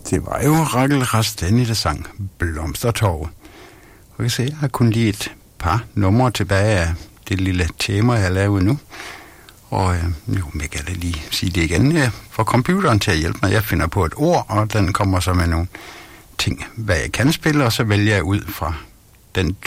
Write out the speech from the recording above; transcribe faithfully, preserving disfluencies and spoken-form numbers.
Det var jo Rakel Rastani, der sang Blomstertorv. Og jeg kan se, jeg har kun lige et par numre tilbage af det lille tema, jeg har lavet nu. Og øh, jo, jeg kan da lige sige det igen. Jeg får computeren til at hjælpe mig. Jeg finder på et ord, og den kommer så med nogle ting, hvad jeg kan spille, og så vælger jeg ud fra den